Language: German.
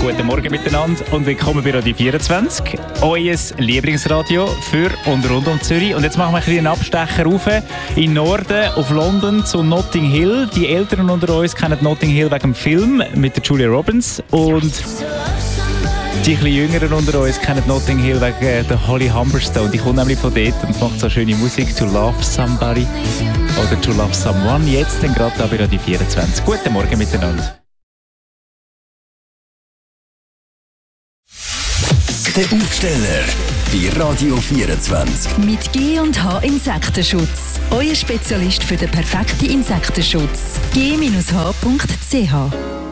Guten Morgen miteinander und willkommen bei Radio 24. Euer Lieblingsradio für und rund um Zürich. Und jetzt machen wir einen Abstecher rauf in den Norden, auf London zu Notting Hill. Die Älteren unter uns kennen Notting Hill wegen dem Film mit der Julia Roberts. Und die etwas Jüngeren unter uns kennen Notting Hill wegen der Holly Humberstone. Die kommt nämlich von dort und macht so schöne Musik. To Love Somebody oder To Love Someone. Jetzt dann gerade da bei Radio 24. Guten Morgen miteinander. Der Aufsteller bei Radio 24. Mit G&H Insektenschutz. Euer Spezialist für den perfekten Insektenschutz. g-h.ch